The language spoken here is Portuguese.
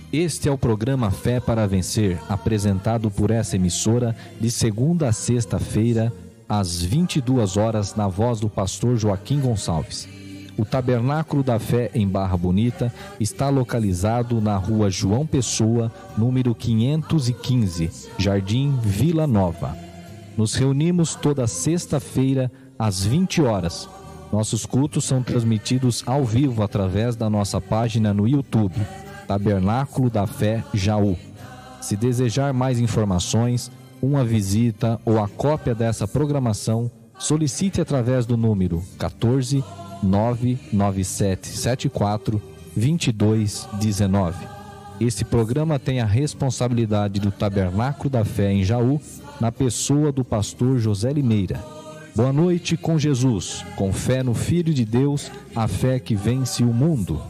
Este é o programa Fé para Vencer, apresentado por essa emissora de segunda a sexta-feira, às 22 horas, na voz do pastor Joaquim Gonçalves. O Tabernáculo da Fé em Barra Bonita está localizado na rua João Pessoa, número 515, Jardim Vila Nova. Nos reunimos toda sexta-feira, às 20 horas. Nossos cultos são transmitidos ao vivo através da nossa página no YouTube, Tabernáculo da Fé Jaú. Se desejar mais informações, uma visita ou a cópia dessa programação, solicite através do número 14 99774 2219. Este programa tem a responsabilidade do Tabernáculo da Fé em Jaú, na pessoa do pastor José Limeira. Boa noite com Jesus, com fé no Filho de Deus, a fé que vence o mundo.